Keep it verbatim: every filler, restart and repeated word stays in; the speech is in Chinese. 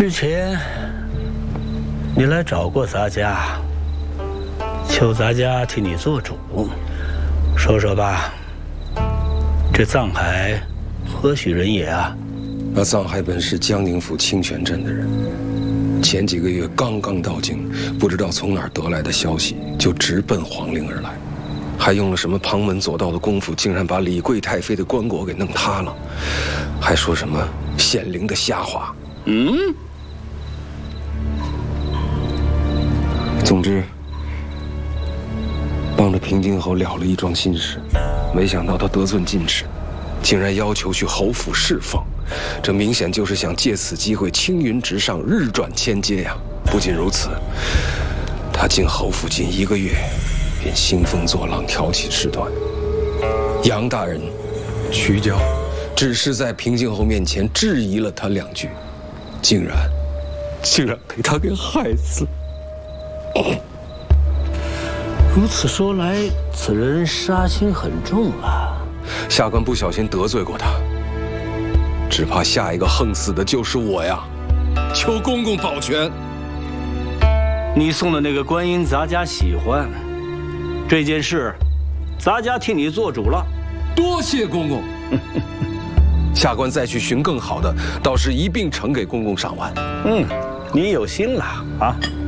之前你来找过咱家，求咱家替你做主，说说吧，这藏海何许人也啊？ 那藏海本是江宁府清泉镇的人，前几个月刚刚到京，不知道从哪儿得来的消息，就直奔皇陵而来，还用了什么旁门左道的功夫，竟然把李贵太妃的棺椁给弄塌了，还说什么显灵的瞎话。嗯。总之，帮着平津侯了了一桩心事，没想到他得寸进尺，竟然要求去侯府侍奉。这明显就是想借此机会青云直上，日转千阶呀！不仅如此，他进侯府近一个月，便兴风作浪，挑起事端。杨大人、瞿娇只是在平津侯面前质疑了他两句，竟然，竟然被他给害死了。 如此说来，此人杀心很重啊。 下官不小心得罪过他，只怕下一个横死的就是我呀！求公公保全。 你送的那个观音，咱家喜欢。这件事，咱家替你做主了。 多谢公公。下官再去寻更好的，倒是一并呈给公公赏玩。 嗯，你有心了啊。